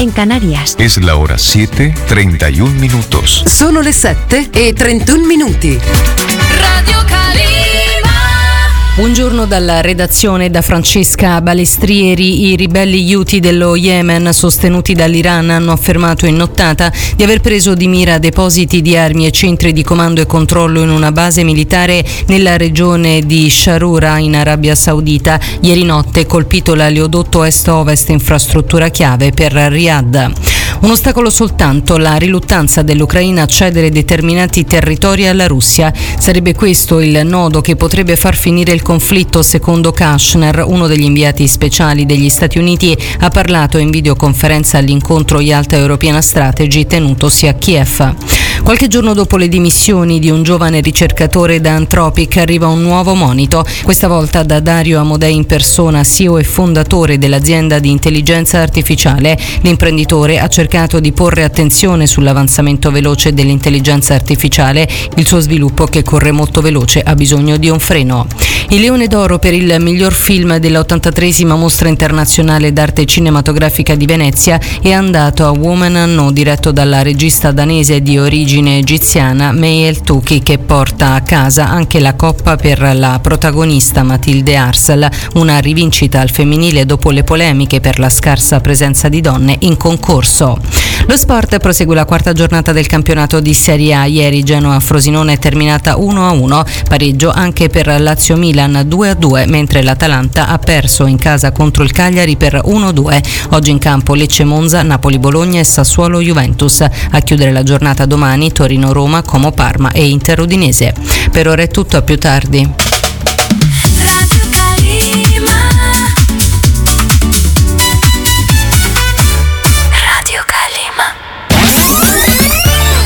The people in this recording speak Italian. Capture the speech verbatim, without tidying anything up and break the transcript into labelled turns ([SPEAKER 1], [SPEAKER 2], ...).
[SPEAKER 1] en Canarias.
[SPEAKER 2] Es la hora siete, treinta y un minutos.
[SPEAKER 3] Sono le sette e trentuno minuti.
[SPEAKER 4] Radio Calima.
[SPEAKER 5] Buongiorno dalla redazione, da Francesca Balestrieri. I ribelli Houthi dello Yemen, sostenuti dall'Iran, hanno affermato in nottata di aver preso di mira depositi di armi e centri di comando e controllo in una base militare nella regione di Sharura in Arabia Saudita. Ieri notte colpito l'aleodotto est-ovest, infrastruttura chiave per Riyadh. Un ostacolo soltanto, la riluttanza dell'Ucraina a cedere determinati territori alla Russia. Sarebbe questo il nodo che potrebbe far finire il conflitto, secondo Kushner, uno degli inviati speciali degli Stati Uniti. Ha parlato in videoconferenza all'incontro Yalta European Strategy tenutosi a Kiev. Qualche giorno dopo le dimissioni di un giovane ricercatore da Anthropic arriva un nuovo monito, questa volta da Dario Amodei in persona, C E O e fondatore dell'azienda di intelligenza artificiale. L'imprenditore ha cercato di porre attenzione sull'avanzamento veloce dell'intelligenza artificiale. Il suo sviluppo, che corre molto veloce, ha bisogno di un freno. Il Leone d'Oro per il miglior film dell'ottantatreesima Mostra Internazionale d'Arte Cinematografica di Venezia è andato a Woman No, diretto dalla regista danese di origine egiziana May El-Touki, che porta a casa anche la coppa per la protagonista Matilde Arsel, una rivincita al femminile dopo le polemiche per la scarsa presenza di donne in concorso. Lo sport: prosegue la quarta giornata del campionato di Serie A. Ieri Genoa-Frosinone è terminata uno a uno, pareggio anche per Lazio-Milan due a due, mentre l'Atalanta ha perso in casa contro il Cagliari per uno a due. Oggi in campo Lecce-Monza, Napoli-Bologna e Sassuolo-Juventus. A chiudere la giornata domani Torino-Roma, Como-Parma e Inter-Udinese. Per ora è tutto, a più tardi.